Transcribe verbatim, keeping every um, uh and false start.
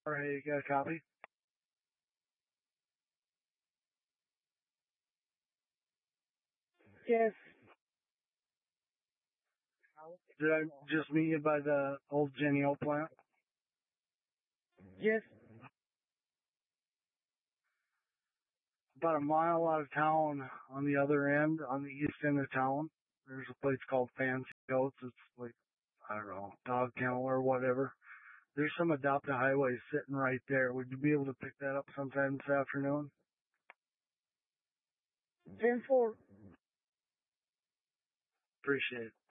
All right, you got a copy? Yes. Did I just meet you by the old Jenny-O plant? Yes. About a mile out of town on the other end, on the east end of town, there's a place called Fancy Goats. It's like, I don't know, dog kennel or whatever. There's some Adopt a Highway sitting right there. Would you be able to pick that up sometime this afternoon? ten four. Appreciate it.